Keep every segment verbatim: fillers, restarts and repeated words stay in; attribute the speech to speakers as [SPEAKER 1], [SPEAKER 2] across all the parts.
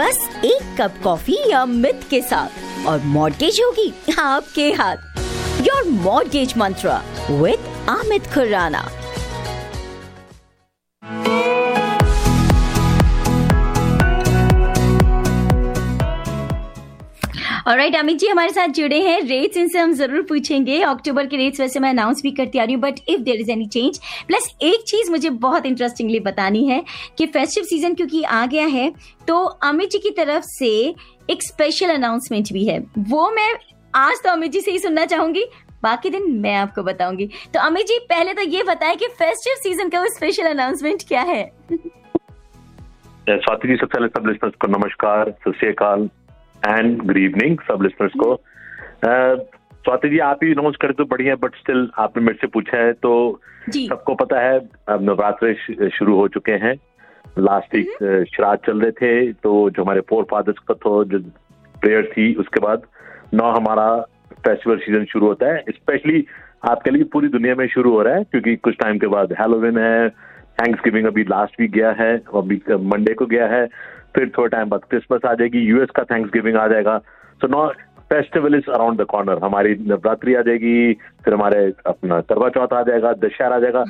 [SPEAKER 1] बस एक cup coffee या मिल्क के साथ और मॉर्गेज होगी आपके हाथ। Your mortgage Mantra with Amit Khurana. Alright, Amit ji हमारे साथ जुड़े हैं। रेट्स इनसे हम जरूर पूछेंगे। अक्टूबर के रेट्स वैसे मैं अनाउंस भी करती आ रही हूँ, but if there is any change. Plus एक चीज मुझे बहुत इंटरेस्टिंगली बतानी है कि फेस्टिव सीजन क्योंकि आ गया है, तो अमित जी की तरफ से एक स्पेशल अनाउंसमेंट भी है। वो मैं आज तो अमित जी से ही सुनना चाहूंगी, बाकी दिन मैं आपको बताऊंगी। तो अमित जी पहले तो ये बताएं कि फेस्टिव सीजन का वो स्पेशल अनाउंसमेंट क्या है।
[SPEAKER 2] स्वाति जी, सबसे पहले सब लिसनर्स को नमस्कार, सत श्री अकाल एंड गुड इवनिंग सब लिसनर्स को। स्वाति जी, आप ही अनाउंस करते तो बढ़िया, बट स्टिल आपने मेरे से पूछा है तो सबको पता है अब नवरात्रे शुरू हो चुके हैं। लास्ट वीक श्राद्ध चल रहे थे, तो जो हमारे फोर फादर्स का तो जो प्रेयर थी, उसके बाद नौ हमारा फेस्टिवल सीजन शुरू होता है। स्पेशली आपके लिए पूरी दुनिया में शुरू हो रहा है, क्योंकि कुछ टाइम के बाद हैलोवीन है, थैंक्सगिविंग अभी लास्ट वीक गया है, अभी मंडे को गया है, फिर थोड़ा टाइम बाद क्रिसमस आ जाएगी, यूएस का थैंक्सगिविंग आ जाएगा। So no festival is around the corner. हमारी नवरात्रि आ जाएगी, फिर हमारे अपना करवा चौथ आ जाएगा, दशहरा आ जाएगा,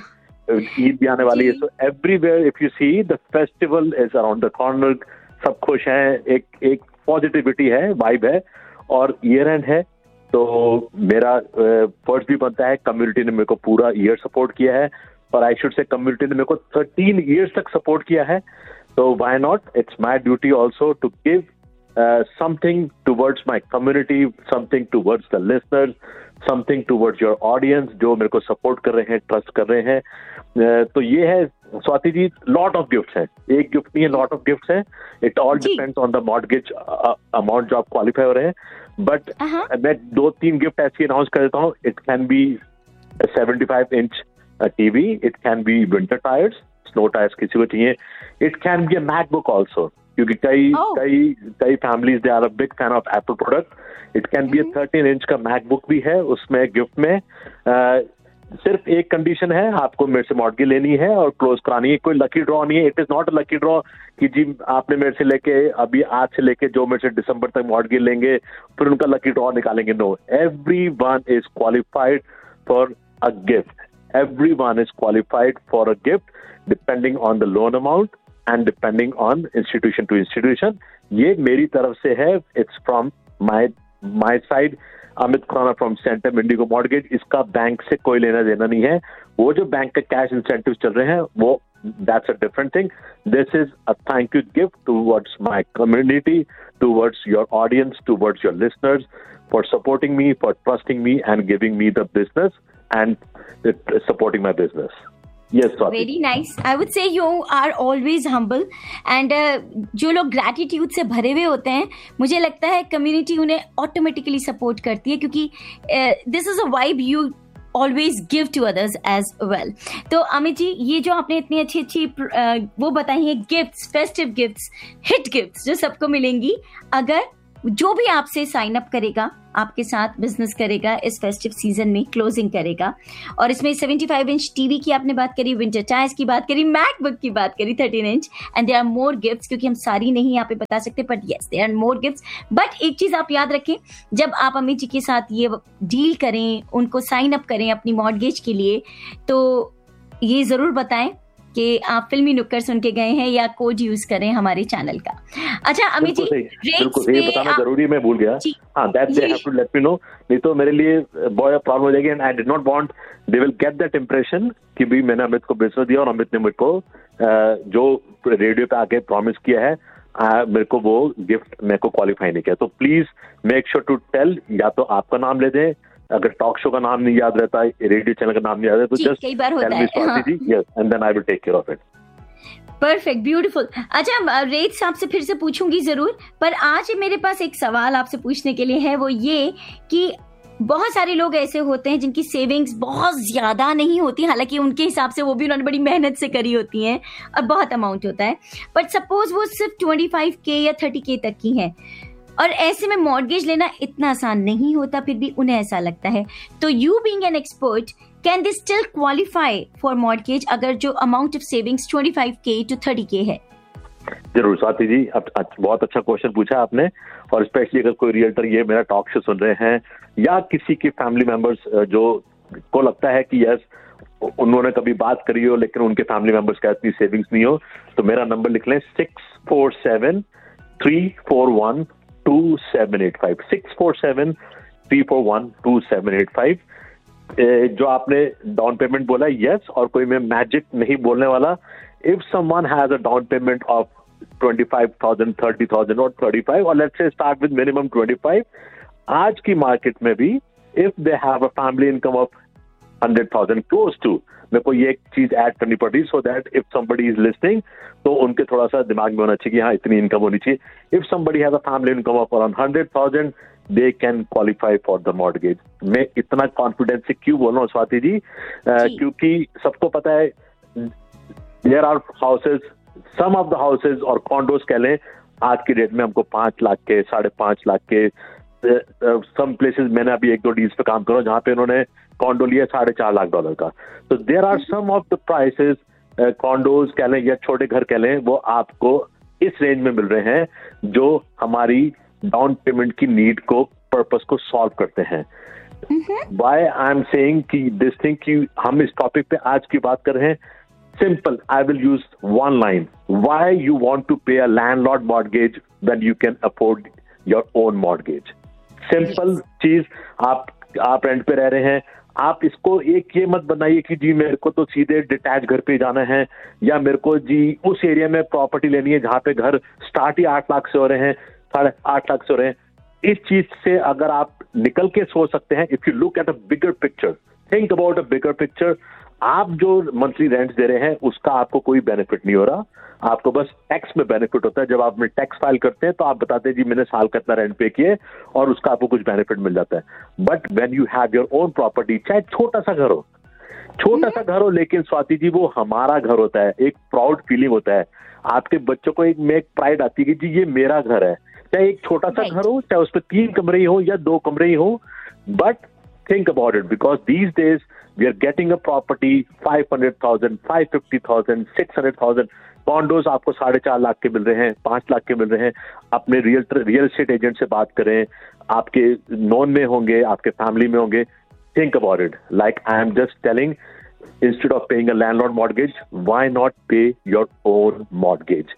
[SPEAKER 2] ईद भी आने वाली है। So everywhere if you see the festival is around the corner. सब खुश हैं, एक एक पॉजिटिविटी है, वाइब है, और ईयर एंड है। तो मेरा फर्ज भी बनता है, कम्युनिटी ने मेरे को पूरा ईयर सपोर्ट किया है, और आई शुड से कम्युनिटी ने मेरे को थर्टीन ईयर्स तक सपोर्ट किया है। So why not? It's my duty also to give uh, something towards my community, something towards the listeners, something towards your audience जो मेरे को सपोर्ट कर रहे हैं, ट्रस्ट कर रहे हैं। uh, तो ये है Swati ji, lot of gifts हैं, एक गिफ्ट नहीं है, लॉट ऑफ गिफ्ट्स हैं। It all depends on the mortgage amount जो आप क्वालिफाई हो रहे हैं। But uh-huh. मैं दो तीन गिफ्ट ऐसी अनाउंस कर देता हूँ। It can be seventy five inch TV, it can be winter tyres, snow tyres किसी को चाहिए, it can be a MacBook also, क्योंकि कई oh. कई कई families they are a big fan of Apple product. It can be a thirteen inch का MacBook भी है उसमें गिफ्ट में। uh, सिर्फ एक कंडीशन है, आपको मेरे से मॉर्गेज लेनी है और क्लोज करानी है। कोई लकी ड्रॉ नहीं है, it is not a lucky draw कि जी आपने मेरे से लेके अभी आज से लेके जो मेरे से दिसंबर तक मॉर्गेज लेंगे फिर उनका लकी ड्रॉ निकालेंगे। No, every one is qualified for a gift. Everyone is qualified for a gift depending on the loan amount and depending on institution to institution. ये मेरी तरफ से है, it's from my my side, Amit Khurana from Centum Indigo Mortgage। इसका bank से कोई लेना देना नहीं है। वो जो बैंक के कैश इंसेंटिव चल रहे हैं वो that's a different thing. This is a thank you gift towards my community, towards your audience, towards your listeners for supporting me, for trusting me and giving me the business and supporting my business. Yes, Swati.
[SPEAKER 1] Very nice. I would say you are always humble and uh, जो लोग gratitude से भरे हुए होते हैं, मुझे लगता है community उन्हें automatically support करती है, क्योंकि uh, this is a vibe you always give to others as well. तो अमित जी, ये जो आपने इतनी अच्छी अच्छी uh, वो बताई है gifts, festive gifts, hit gifts जो सबको मिलेंगी, अगर जो भी आपसे साइन अप करेगा, आपके साथ बिजनेस करेगा, इस फेस्टिव सीजन में क्लोजिंग करेगा, और इसमें सेवेंटी फाइव इंच टीवी की आपने बात करी, विंटर टायर्स की बात करी, मैकबुक की बात करी thirteen inch, and there are more gifts, क्योंकि हम सारी नहीं यहाँ पे बता सकते, but yes there are more gifts. But एक चीज आप याद रखें, जब आप अमित जी के साथ ये डील करें, उनको साइन अप करें अपनी मॉर्गेज के लिए, तो ये जरूर बताएं कि आप फिल्मी नुक्कड़ सुन के गए हैं या कोड यूज करें हमारे चैनल का। अच्छा अमित जी,
[SPEAKER 2] बिल्कुल ये बताना जरूरी, मैं भूल गया। हाँ, that they have to let me know, नहीं तो मेरे लिए बॉय प्रॉब्लम हो जाएगी। And I did not want they will get that impression कि भी मैंने अमित को बिजनेस दिया और अमित ने मेरे को जो रेडियो पे आके प्रॉमिस किया है, आ, मेरे को वो गिफ्ट मेरे को क्वालिफाई नहीं किया। तो please make sure to tell, या तो आपका नाम ले दें, अगर टॉक शो का नाम नहीं याद रहता, रेडियो चैनल का नाम नहीं याद है, तो जस्ट
[SPEAKER 1] कई बार होता है,
[SPEAKER 2] जी, yes, and then I will take care of it.
[SPEAKER 1] Perfect, beautiful. अच्छा, रेट्स आपसे फिर से पूछूंगी जरूर, पर आज मेरे पास एक सवाल आपसे पूछने के लिए है, वो ये कि बहुत सारे लोग ऐसे होते हैं जिनकी सेविंग्स बहुत ज्यादा नहीं होती, हालांकि उनके हिसाब से वो भी उन्होंने बड़ी मेहनत से करी होती हैं और बहुत अमाउंट होता है, बट सपोज वो सिर्फ ट्वेंटी फाइव के या थर्टी के तक की है, और ऐसे में मॉर्गेज लेना इतना आसान नहीं होता, फिर भी उन्हें ऐसा लगता है। तो you being an expert, can they still qualify for mortgage अगर जो amount of savings twenty five के टू थर्टी के है?
[SPEAKER 2] जरूर स्वाति जी, अब बहुत अच्छा क्वेश्चन पूछा आपने, और स्पेशली अगर कोई रियल्टर ये मेरा टॉक शो सुन रहे हैं या किसी के फैमिली मेंबर्स जो को लगता है कि यस उन्होंने कभी बात करी हो लेकिन उनके फैमिली मेंबर्स का इतनी सेविंग्स नहीं हो, तो मेरा नंबर लिख लें six four seven three four one two seven eight five six four seven three four one two seven eight five. जो आपने डाउन पेमेंट बोला, यस, और कोई मैं मैजिक नहीं बोलने वाला। If someone has a down payment of twenty-five thousand, thirty thousand or thirty-five, or let's say start with minimum twenty-five, आज की मार्केट में भी if they have a family income of one hundred thousand close to, मेरे को ये एक चीज add करनी पड़ी so that if somebody is listening तो उनके थोड़ा सा दिमाग में होना चाहिए कि हाँ इतनी इनकम होनी चाहिए। If somebody has a family income of around one hundred thousand, they can qualify for the mortgage। मैं इतना कॉन्फिडेंस से क्यों बोल रहा हूँ स्वाति जी, uh, क्योंकि सबको पता है there are houses, some of the houses और condos कह लें आज की डेट में हमको पांच लाख के, साढ़े पांच लाख के, some places मैंने अभी एक दो डील्स पे काम करा जहाँ पे उन्होंने कॉन्डो लिया साढ़े चार लाख डॉलर का। तो there are some of the prices, condos कह लें या छोटे घर कह लें, वो आपको इस रेंज में मिल रहे हैं जो हमारी डाउन पेमेंट की नीड को, पर्पस को सॉल्व करते हैं। वाई आई एम सेइंग कि दिस थिंग कि हम इस टॉपिक पे आज की बात कर रहे हैं, simple, I will use one line. Why you want to pay a landlord mortgage when you can afford your own mortgage? Simple चीज, आप आप रेंट पे रह रहे हैं, आप इसको एक ये मत बनाइए कि जी मेरे को तो सीधे डिटैच घर पे जाना है, या मेरे को जी उस एरिया में प्रॉपर्टी लेनी है जहाँ पे घर स्टार्ट ही आठ लाख से हो रहे हैं, साढ़े आठ लाख से हो रहे हैं। इस चीज से अगर आप निकल के सोच सकते हैं, if you look at a bigger picture, think about a bigger picture, आप जो मंथली रेंट दे रहे हैं उसका आपको कोई बेनिफिट नहीं हो रहा, आपको बस टैक्स में बेनिफिट होता है। जब आप में टैक्स फाइल करते हैं तो आप बताते हैं जी मैंने साल का इतना रेंट पे किए और उसका आपको कुछ बेनिफिट मिल जाता है। But when you have your own property, चाहे छोटा सा घर हो, छोटा सा घर हो, लेकिन स्वाति जी वो हमारा घर होता है, एक प्राउड फीलिंग होता है, आपके बच्चों को एक में एक प्राइड आती है कि जी ये मेरा घर है, चाहे एक छोटा सा घर हो, चाहे उस पर तीन कमरे ही हो या दो कमरे ही हो। But think about it, because these days we are getting a property five hundred thousand, five hundred fifty thousand, six hundred thousand, condos आपको साढ़े चार लाख के मिल रहे हैं, पांच लाख के मिल रहे हैं। अपने रियल रियल एस्टेट एजेंट से बात करें, आपके नॉन में होंगे, आपके फैमिली में होंगे। Think about it, like I am just telling, instead of paying a landlord mortgage, why not पे your own mortgage?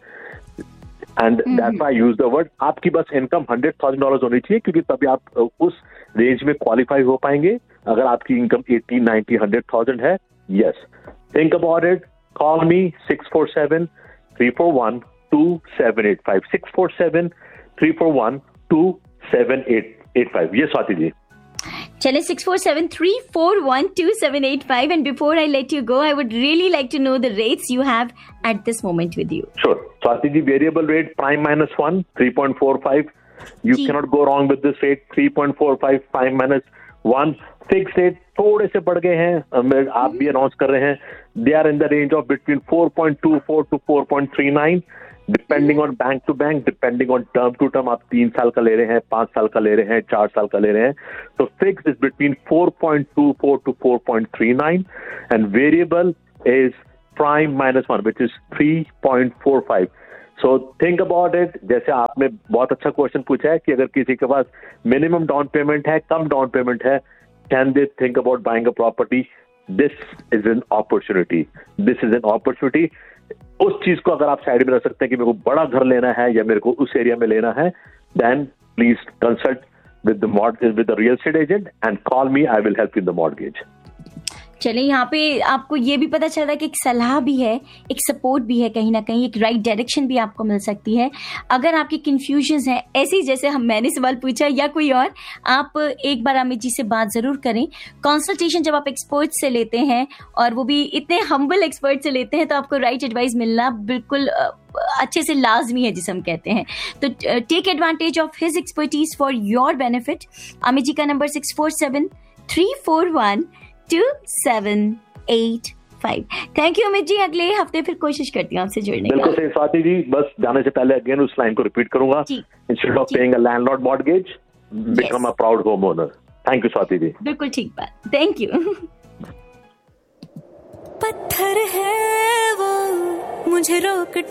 [SPEAKER 2] And that's why I use the word, आपकी बस इनकम हंड्रेड थाउजेंड डॉलर होनी चाहिए, क्योंकि तभी आप उस रेंज में क्वालिफाई हो पाएंगे। अगर आपकी income eighty, ninety, hundred thousand है, yes, think about it, call me six four seven three four one two seven eight five six four seven three four one two seven eight five. ये स्वाति जी,
[SPEAKER 1] चले six four seven three four one two seven eight five. And before I let you go, I would really like to know the rates you have at this moment with you.
[SPEAKER 2] Sure. Swati ji, variable rate prime minus one, three point four five. You ji. cannot go wrong with this rate. three point four five prime minus one. Fixed rate थोड़े से बढ़ गए हैं, आप भी announce कर रहे हैं। They are in the range of between four point two four to four point three nine. Depending on bank to bank, depending on term to term, आप तीन साल का ले रहे हैं, पांच साल का ले रहे हैं, चार साल का ले रहे हैं। तो fix is between four point two four to four point three nine and variable is prime minus one which is three point four five. So think about it. जैसे आपने बहुत अच्छा क्वेश्चन पूछा है कि अगर किसी के पास मिनिमम डाउन पेमेंट है, कम डाउन पेमेंट है, can they think about buying a property? This is an opportunity, this is an opportunity. उस चीज को अगर आप साइड में रख सकते हैं कि मेरे को बड़ा घर लेना है या मेरे को उस एरिया में लेना है, then please consult with the mortgage with the real estate agent and call me, I will help you in the mortgage.
[SPEAKER 1] चलिए, यहाँ पे आपको ये भी पता चल रहा है कि एक सलाह भी है, एक सपोर्ट भी है, कहीं ना कहीं एक राइट डायरेक्शन भी आपको मिल सकती है। अगर आपकी कंफ्यूजन्स हैं ऐसी जैसे हम मैंने सवाल पूछा या कोई और, आप एक बार अमित जी से बात जरूर करें। कंसल्टेशन जब आप एक्सपर्ट से लेते हैं और वो भी इतने हम्बल एक्सपर्ट से लेते हैं, तो आपको राइट एडवाइस मिलना बिल्कुल अच्छे से लाजमी है, जिसे हम कहते हैं। तो take advantage of his expertise for your benefit. Amit ji का number six four seven three four one two seven eight five. Thank you Amit ji, अगले हफ्ते फिर कोशिश करती हूँ आपसे जुड़ने की।
[SPEAKER 2] बिल्कुल सही स्वाति जी, बस जाने से पहले अगेन उस लाइन को रिपीट करूंगा, instead of paying a landlord mortgage, become a proud home owner. Thank you Swati ji,
[SPEAKER 1] बिल्कुल ठीक बात, थैंक यू।
[SPEAKER 3] पत्थर है वो मुझे रोक